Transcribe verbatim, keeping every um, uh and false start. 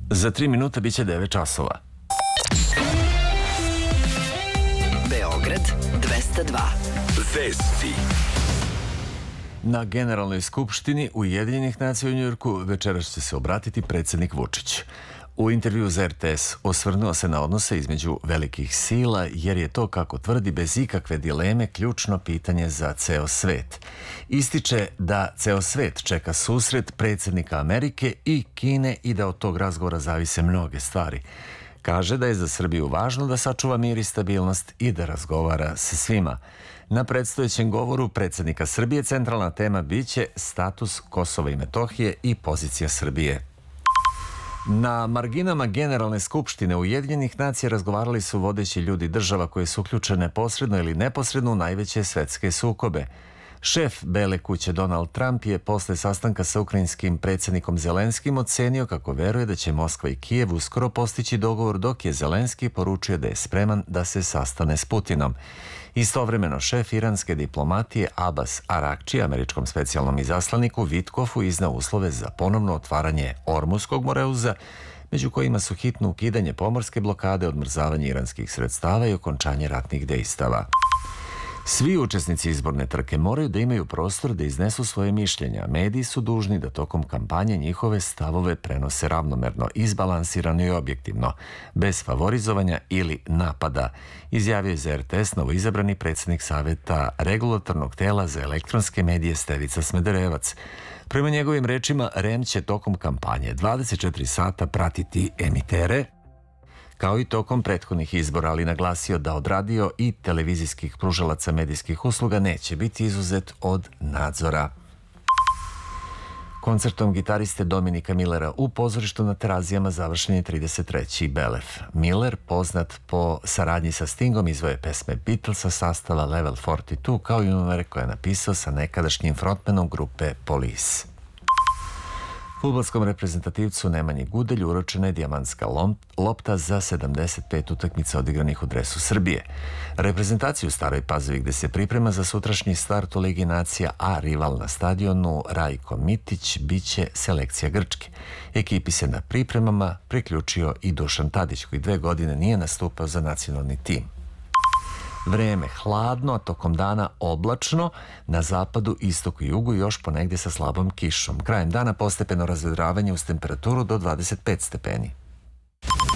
Za tri minuta biće devet časova. Beograd dvesta dva. Vesti. Na Generalnoj skupštini Ujedinjenih nacija u Njujorku večeras će se obratiti predsjednik Vučić. U intervju za R T S osvrnuo se na odnose između velikih sila, jer je to, kako tvrdi, bez ikakve dileme ključno pitanje za ceo svet. Ističe da ceo svet čeka susret predsjednika Amerike i Kine i da od tog razgovora zavise mnoge stvari. Kaže da je za Srbiju važno da sačuva mir i stabilnost i da razgovara sa svima. Na predstojećem govoru predsjednika Srbije centralna tema biće status Kosova i Metohije i pozicija Srbije. Na marginama Generalne skupštine Ujedinjenih nacija razgovarali su vodeći ljudi država koje su uključene posredno ili neposredno u najveće svetske sukobe. Šef Bele kuće Donald Trump je posle sastanka sa ukrajinskim predsjednikom Zelenskim ocenio kako veruje da će Moskva i Kijev uskoro postići dogovor, dok je Zelenski poručio da je spreman da se sastane s Putinom. Istovremeno šef iranske diplomatije Abbas Arakči, američkom specijalnom izaslaniku Vitkofu, izneo uslove za ponovno otvaranje Ormuskog moreuza, među kojima su hitno ukidanje pomorske blokade, odmrzavanje iranskih sredstava i okončanje ratnih dejstava. Svi učesnici izborne trke moraju da imaju prostor da iznesu svoje mišljenja. Mediji su dužni da tokom kampanje njihove stavove prenose ravnomerno, izbalansirano i objektivno, bez favorizovanja ili napada, izjavio je za R T S novoizabrani predsjednik Saveta regulatornog tela za elektronske medije Stevica Smederevac. Prema njegovim rečima, R E M će tokom kampanje dvadeset četiri sata pratiti emitere, kao i tokom prethodnih izbora, ali naglasio da od radio i televizijskih pružalaca medijskih usluga neće biti izuzet od nadzora. Koncertom gitariste Dominika Millera u pozorištu na Terazijama završen je trideset treći Belef. Miller, poznat po saradnji sa Stingom, izvoje pesme Beatlesa sastava Level četrdeset dva, kao i numere koje je napisao sa nekadašnjim frontmanom grupe Police. Fudbalskom reprezentativcu Nemanji Gudelju uručena je dijamantska lopta za sedamdeset pet utakmica odigranih u dresu Srbije. Reprezentaciju u Staroj Pazovi, gde se priprema za sutrašnji start u Ligi nacija, a rival na stadionu Rajko Mitić biće selekcija Grčke. Ekipi se na pripremama priključio i Dušan Tadić, koji dve godine nije nastupao za nacionalni tim. Vreme hladno, a tokom dana oblačno, na zapadu, istoku i jugu još ponegdje sa slabom kišom. Krajem dana postepeno razvedravanje uz temperaturu do dvadeset pet stepeni.